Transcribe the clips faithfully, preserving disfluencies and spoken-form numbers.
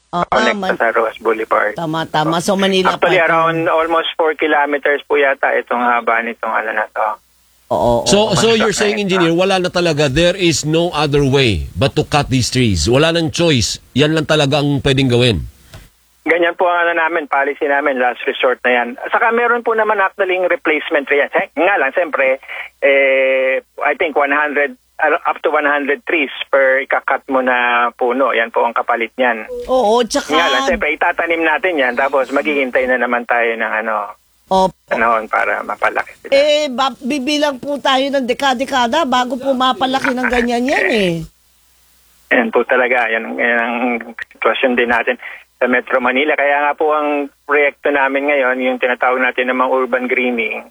Ah, connecta man- sa Roas Boulevard. Tama, tama. So, Manila Actually, Park. around almost four kilometers po yata itong haba nitong ano na to. Oo, oo. So, so you're Construction. saying, engineer, wala na talaga, there is no other way but to cut these trees. Wala nang choice. Yan lang talaga ang pwedeng gawin. Ganyan po ang ano namin, policy namin, last resort na yan. Saka meron po naman actually replacement yan. Eh, nga lang, siyempre, eh, I think one hundred, uh, up to one hundred trees per ikakat mo na puno. Yan po ang kapalit niyan. Oo, tsaka... Nga lang, siyempre, itatanim natin yan, tapos maghihintay na naman tayo ng ano, Opo. panahon para mapalaki sila. Eh, ba- bibilang po tayo ng dekada-dekada bago po mapalaki ng ganyan yan eh. Yan po talaga, yan, yan ang sitwasyon din natin sa Metro Manila. Kaya nga po ang proyekto namin ngayon, yung tinatawag natin ng mga urban greening,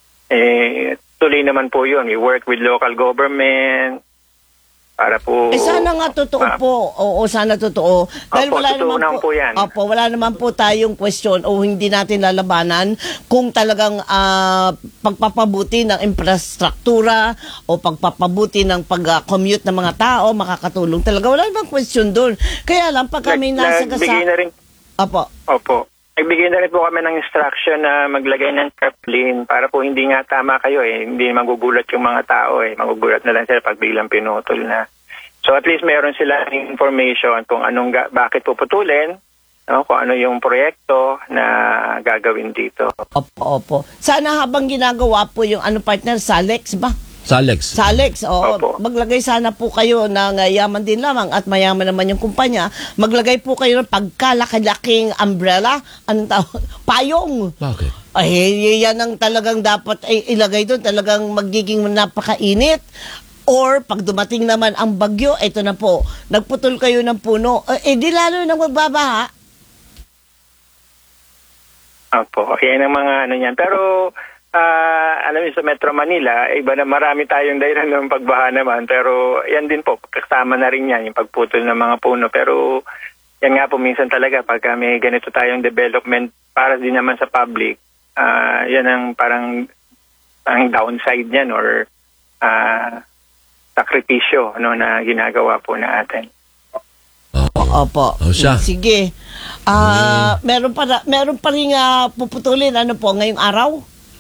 eh, tuloy naman po yun. We work with local government, para po... Eh sana nga totoo Ah, po. Oo, sana totoo. Dahil Opo, wala totoo naman naman po yan. Opo, wala naman po tayong question o hindi natin lalabanan kung talagang ah, pagpapabuti ng infrastruktura o pagpapabuti ng pag-commute ng mga tao makakatulong talaga. Wala namang question doon. Kaya lang pag kami nag- nasa nagbigay na rin, Opo. opo. Nagbigay na rin po kami ng instruction na maglagay ng curb lane para po hindi nga tama kayo eh. Hindi magugulat yung mga tao eh. Magugulat na lang sila pag biglang pinutol na. So at least meron sila information kung anong ga- bakit puputulin, no? Kung ano yung proyekto na gagawin dito. Opo, opo. Sana habang ginagawa po yung ano partner, Salex ba? Sa Alex. Sa Alex, oo. Opo. Maglagay sana po kayo ng uh, yaman din lamang at mayaman naman yung kumpanya. Maglagay po kayo ng pagkalaki-laking umbrella. Anong tawag? Payong. Bakit? Ay, yan ang talagang dapat ay, ilagay doon. Talagang magiging napakainit. Or pag dumating naman ang bagyo, ito na po, nagputol kayo ng puno. Eh, di lalo nang magbabaha. Opo, yan ang mga ano yan. Pero Ah, alam niyo sa Metro Manila, iba na marami tayong dahilan ng pagbaha naman, pero yan din po, kasama na rin yan, yung pagputol ng mga puno. Pero yan nga po, minsan talaga, pag may ganito tayong development para din naman sa public, ah, yan ang parang, parang downside niyan or ah, sakripisyo no, na ginagawa po natin. Opo. O siya. Sige. Ah, meron pa na- meron pa rin ah, puputulin ano po ngayong araw?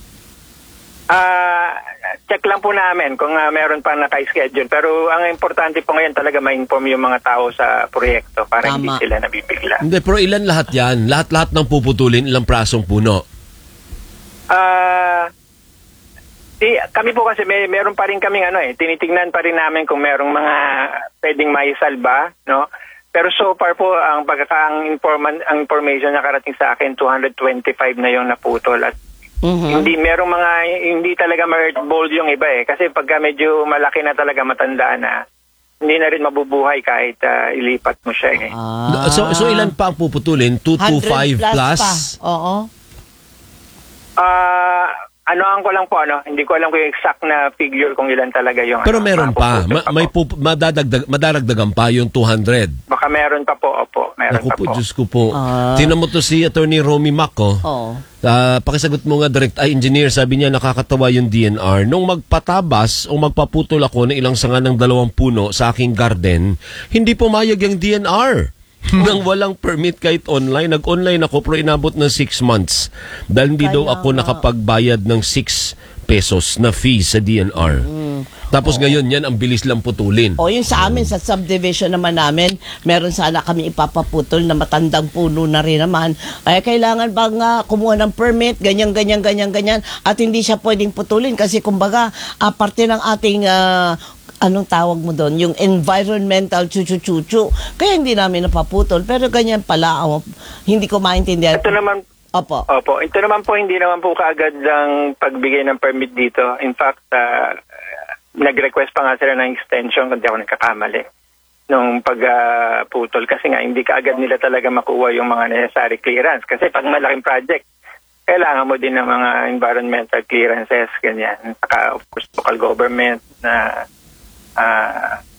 Ah, check lang po namin kung uh, meron pa naka-schedule. Pero ang importante po ngayon talaga ma-inform yung mga tao sa proyekto para Tama. hindi sila nabibigla. Hindi, pero ilan lahat yan? Lahat-lahat ng puputulin, ilang prasong puno? Ah, di, kami po kasi may meron pa rin kaming ano eh, tinitingnan pa rin namin kung merong mga pwedeng maisalba, no? Pero so far po ang pagkakaang informan ang information na karating sa akin two hundred twenty-five na yung naputol at Mhm. hindi merong mga hindi talaga ma-bold yung iba eh kasi pagka medyo malaki na talaga matanda na hindi na rin mabubuhay kahit ah, ilipat mo siya eh. Ah. So, so ilan pa ang puputulin? two to five one hundred plus? Pa. Oo. Ah, ano ang ko lang po ano, hindi ko alam kung yung exact na figure kung ilan talaga yung Pero ano, meron pa. mapuputol Ma- may po. pup- madadagdag, madaragdagan pa yung two hundred. Baka meron pa po, opo, meron Ako pa po, po. Diyos ko po. Ah. Tinan mo to si Attorney Romy Mac, oh. Oo. Ah, pakisagot mo nga direct, ay engineer, sabi niya nakakatawa yung D N R. Nung magpatabas o magpaputol ako ng ilang sanga ng dalawang puno sa aking garden, hindi pumayag yung D N R. Nang walang permit kahit online. Nag-online ako pero inabot ng six months. Dahil hindi daw Kaya ako nga. nakapagbayad ng six pesos na fee sa D N R. Tapos ngayon yan, ang bilis lang putulin. O yung sa amin, sa subdivision naman namin, meron sana kami ipapaputol na matandang puno na rin naman. Kaya kailangan bang uh, kumuha ng permit, ganyan, ganyan, ganyan, ganyan. At hindi siya pwedeng putulin kasi kumbaga, uh, parte ng ating, uh, anong tawag mo doon? Yung environmental chuchu-chuchu. Kaya hindi namin napaputol. Pero ganyan pala, oh, hindi ko maintindihan. Ito naman, Opo. opo, ito naman po hindi naman po kaagad ng pagbigay ng permit dito. In fact, ah, nag-request pa nga sila ng extension kung di ako nagkakamali nung pagputol kasi nga hindi kaagad nila talaga makuha yung mga necessary clearance kasi pag malaking project kailangan mo din ng mga environmental clearances ganyan, saka of course local government na uh,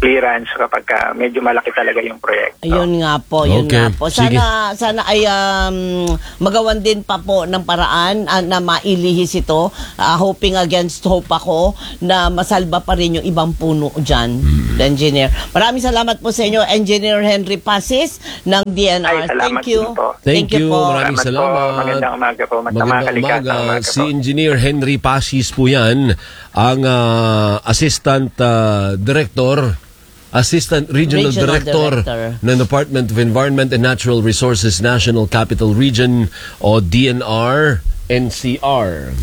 clearance kapag ka medyo malaki talaga yung proyekto. Ayun nga po, yun Okay, nga po. sige. Sana sana ay um, magawan din pa po ng paraan ah, na mailihis ito. Ah, hoping against hope ako na masalba pa rin yung ibang puno dyan, Hmm. engineer. Maraming salamat po sa inyo, Engineer Henry Pasis ng D N R. Ay, salamat Thank you. din po. Thank you. po. Maraming Salamat po. salamat. Magandang umaga po. Magandang Magandang umaga. umaga Si po. Engineer Henry Pasis po yan, ang ah, Assistant ah, Director, Assistant Regional, Regional Director, Director. ng Department of Environment and Natural Resources National Capital Region o D N R N C R.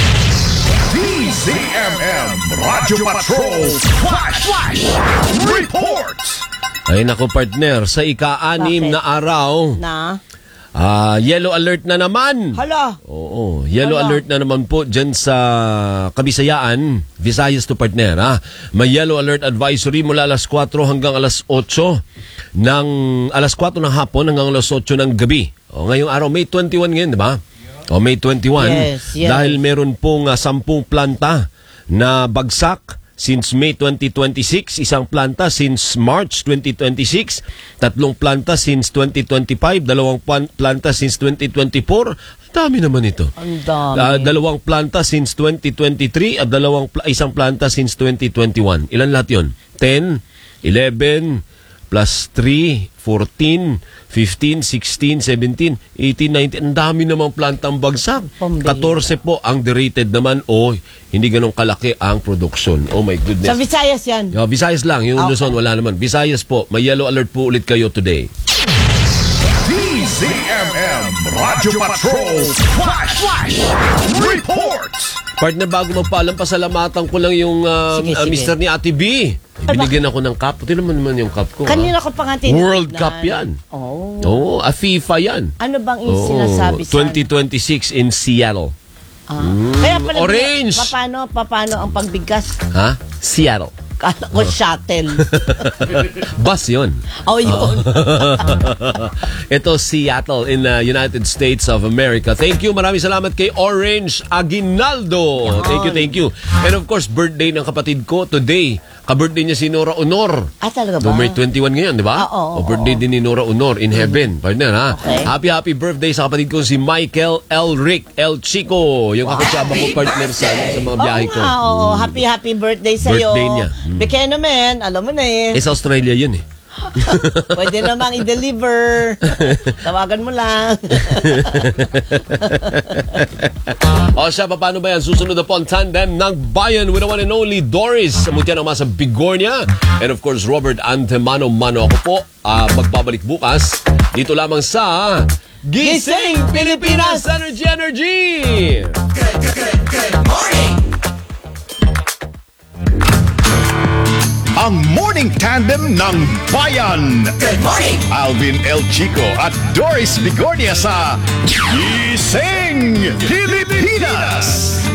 D Z M M Radio Patrol Flash Flash Report. Ay nako partner, sa ika-anim Bakit? na araw, Na? ah, yellow alert na naman. Hala. Oo, yellow Hala. alert na naman po dyan sa Kabisayaan, Visayas to partner. Ha? May yellow alert advisory mula alas kwatro hanggang alas otso ng alas kwatro ng hapon hanggang alas otso ng gabi. O, ngayong araw, May twenty-one ngayon, di ba? O, May twenty-one. Yes, yes. Dahil meron pong uh, sampung planta na bagsak since May twenty twenty-six, isang planta since March twenty twenty-six, tatlong planta since twenty twenty-five, dalawang plan- planta since twenty twenty-four. Dami naman ito. Ang dami. Ah, dalawang planta since twenty twenty-three at dalawang pla- isang planta since twenty twenty-one. Ilan lahat yun? ten, eleven, plus three, fourteen, fifteen, sixteen, seventeen, eighteen, nineteen. Ang dami namang plantang bagsak. Pambira. fourteen po ang derated naman o hindi ganun kalaki ang production. Oh my goodness. Sa Visayas yan. Yeah, Visayas lang. Yung Okay. Luzon, wala naman. Visayas po. May yellow alert po ulit kayo today. D Z M M Radio Patrol Flash Flash Report. Partner, bago magpaalam, pasalamatan ko lang yung uh, Sige, uh, sige. mister ni Ate B. Binigyan ako ng cup. Tingnan mo naman yung cup ko. ha? Kanina ko pa nga tinignan. World Cup yan. Oh. Oo, oh, a FIFA yan. Ano bang yung Oo, sinasabi sa... twenty twenty-six in Seattle. Ah. Kaya pala, Orange. Paano, paano ang pagbigkas? Ha? Seattle. Kala ko shuttle. Bus yun. Oh, yun. Ito, Seattle in the United States of America. Thank you. Maraming salamat kay Orange Aguinaldo. Thank you, thank you. And of course, birthday ng kapatid ko today. Ka-birthday niya si Nora Honor. Ah, talaga ba? No, May twenty-one ngayon, di ba? Ah, oo, O birthday din ni Nora Honor in heaven. Partner, ha? Okay. Happy, happy birthday sa kapatid ko si Michael Elric El Chico. Yung kakutsaba ko partner sa, sa mga biyahe ko. Oo, nga, oo. Happy, happy birthday sa'yo. Birthday niya. Mm. Bigyan naman, alam mo na eh. Eh, sa Australia yun eh. Pwede namang i-deliver. Tawagan mo lang. O siya, paano ba yan? Susunod na po ang tandem ng bayan with the one and only Doris Mutian ang masa Bigornia. And of course, Robert Antemano Mano. Ako po, ah, magbabalik bukas dito lamang sa Gising Pilipinas Energy Energy! Ang morning tandem ng bayan. Good morning. Alvin El Chico at Doris Bigornia sa Gising Pilipinas.